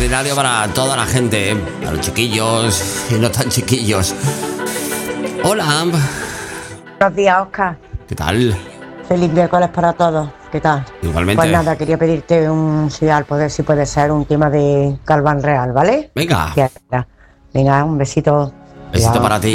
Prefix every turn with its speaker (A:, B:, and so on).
A: extraordinario para toda la gente, para los chiquillos y no tan chiquillos. Hola.
B: Buenos días, Óscar.
A: ¿Qué tal?
B: Feliz miércoles para todos. ¿Qué tal?
A: Igualmente.
B: Pues nada, quería pedirte si al poder, si puede ser un tema de Galván Real, ¿vale?
A: Venga.
B: Venga, un besito.
A: Besito
B: Cuidado.
A: para ti.